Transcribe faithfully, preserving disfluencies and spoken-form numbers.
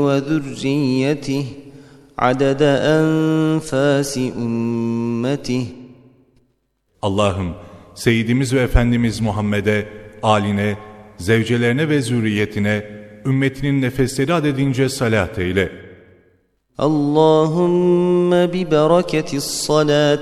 وذريته عدد أنفاس أمته. Allah'ım, Seyyidimiz ve Efendimiz Muhammed'e, âline, zevcelerine ve zürriyetine, ümmetinin nefesleri adedince salat eyle. اللهم ببركة الصلاة